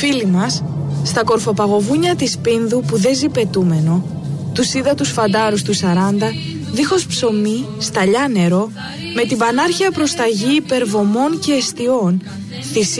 Φίλοι μας, στα κορφοπαγοβούνια της Πίνδου που δεν ζει πετούμενο, τους είδα τους φαντάρους του 40, δίχως ψωμί, σταλιά νερό, με την πανάρχια προσταγή υπερβομών και εστιών,